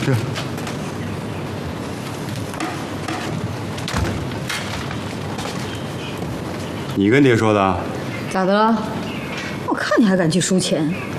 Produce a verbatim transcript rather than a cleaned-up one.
这。你跟爹说的？ 咋的了？我看你还敢去输钱。